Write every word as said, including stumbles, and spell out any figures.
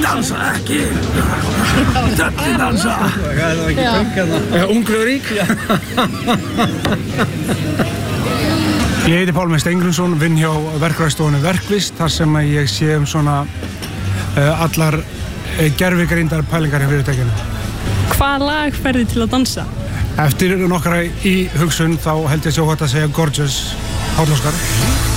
dansa ekki. Tröllin dansa. Það er ekki pönk Ungri og rík. Ég heiti Pálmi Steingrímsson, vinn hjá verkfræðistofunni Verkvist, þar sem ég sé um svona uh, allar uh, gervigreindar pælingar í fyrirtækinu. Hvað lag ferði til að dansa? Eftir nokkra í hugsun þá held ég að sjá hægt að segja Gorgeous, Páll Óskar.